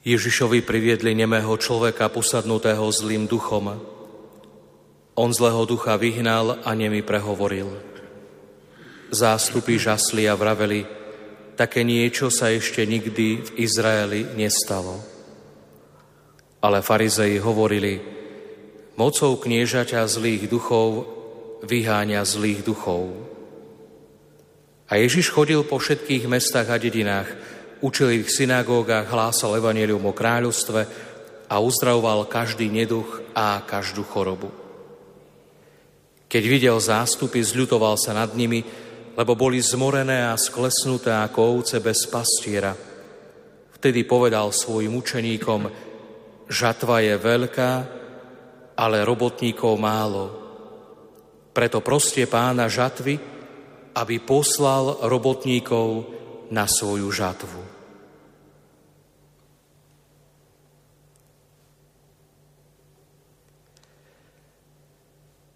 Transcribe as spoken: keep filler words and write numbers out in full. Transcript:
Ježišovi priviedli nemého človeka posadnutého zlým duchom. On zlého ducha vyhnal a nemi prehovoril. Zástupy žasli a vraveli, také niečo sa ešte nikdy v Izraeli nestalo. Ale farizeji hovorili, mocou kniežaťa zlých duchov vyháňa zlých duchov. A Ježiš chodil po všetkých mestách a dedinách, učil ich v synagógach, hlásal evanjelium o kráľovstve a uzdravoval každý neduch a každú chorobu. Keď videl zástupy, zľutoval sa nad nimi, lebo boli zmorené a sklesnuté ako ovce bez pastiera. Vtedy povedal svojim učeníkom, žatva je veľká, ale robotníkov málo. Preto proste Pána žatvy, aby poslal robotníkov na svoju žatvu.